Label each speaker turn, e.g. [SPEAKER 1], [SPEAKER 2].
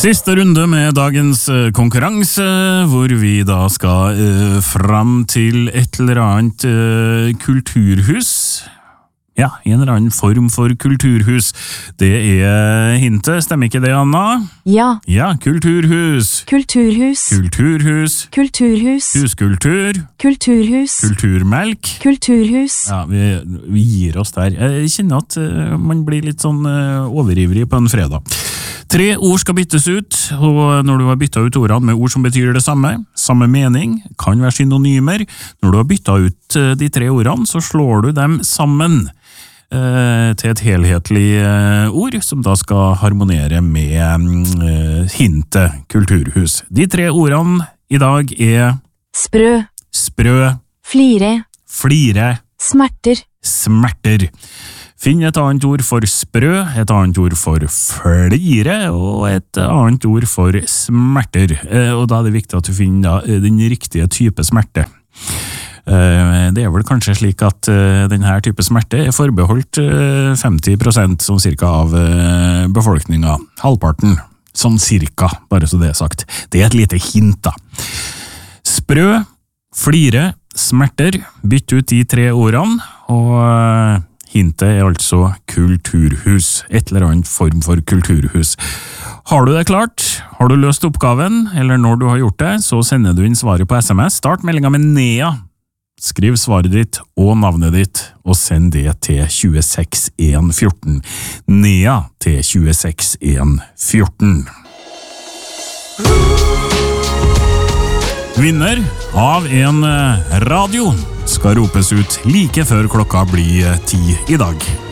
[SPEAKER 1] Siste runde med dagens konkurranse, hvor vi da skal fram til et eller annet kulturhus. Ja, en eller annen form for kulturhus. Det hintet, stemmer ikke det, Anna?
[SPEAKER 2] Ja.
[SPEAKER 1] Ja, kulturhus.
[SPEAKER 2] Kulturhus.
[SPEAKER 1] Kulturhus.
[SPEAKER 2] Kulturhus.
[SPEAKER 1] Huskultur.
[SPEAKER 2] Kulturhus.
[SPEAKER 1] Kulturmelk.
[SPEAKER 2] Kulturhus.
[SPEAKER 1] Ja, vi gir oss der. Jeg kjenner at man blir litt sånn overivrig på en fredag. 3 ord skal byttes ut, og når du har byttet ut ordene med ord som betyr det samme mening, kan være synonymer. Når du har byttet ut de 3 ordene, så slår du dem sammen til et helhetlig ord, som da skal harmonere med hintet kulturhus. De 3 ordene i dag
[SPEAKER 2] sprø,
[SPEAKER 1] sprø,
[SPEAKER 2] flire,
[SPEAKER 1] flire,
[SPEAKER 2] smerter,
[SPEAKER 1] smerter. Finn et annet ord for sprø, et annet ord for flire, og et annet ord for smerter. Og da er det viktig at du finner den riktige type smerte. Det vel kanskje slik at denne type smerte forbeholdt 50% sånn cirka av befolkningen. Halvparten, sånn cirka, bare så det sagt. Det et lite hint da. Sprø, flire, smerter, bytt ut de 3 ordene, og hintet altså kulturhus, et eller annet form for kulturhus. Har du det klart? Har du løst oppgaven? Eller når du har gjort det, så sender du inn svaret på SMS. Start meldingen med NEA. Skriv svaret ditt og navnet ditt, og send det til 26114. NEA til 26114. Vinner av en radio skal ropes ut like før klokka blir 10 i dag.